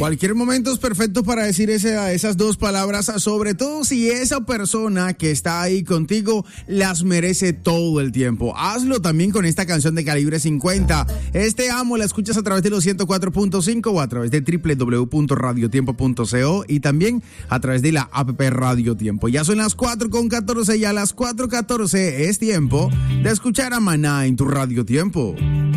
Cualquier momento es perfecto para decir esas dos palabras, sobre todo si esa persona que está ahí contigo las merece todo el tiempo. Hazlo también con esta canción de Calibre 50. Amo la escuchas a través de los 104.5 o a través de www.radiotiempo.co y también a través de la app Radio Tiempo. Ya son las 4:14 y a las 4:14 es tiempo de escuchar a Maná en tu Radio Tiempo.